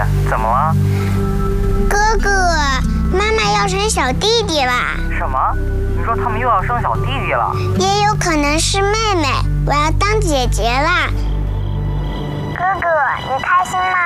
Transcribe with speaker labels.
Speaker 1: 怎么了？
Speaker 2: 哥哥，妈妈要生小弟弟啦！
Speaker 1: 什么？你说他们又要生小弟弟了？
Speaker 2: 也有可能是妹妹，我要当姐姐啦！哥哥，你开心吗？